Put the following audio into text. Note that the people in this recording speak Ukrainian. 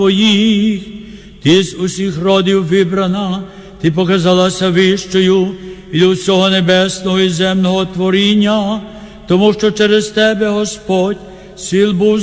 Твоїх, ти з усіх родів вибрана, ти показалася вищою від усього небесного і земного творіння, тому що через тебе, Господь, сил був